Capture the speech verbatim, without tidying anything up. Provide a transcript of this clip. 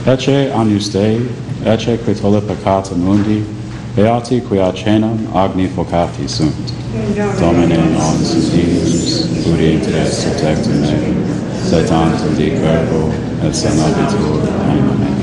Ecce agnus Dei, ecce qui tolle peccata mundi, beati quia cenam agni focati sunt. Domine non sudius, udi interesse tectum mecum, sed tantum di corpo et sanabitur anima mea.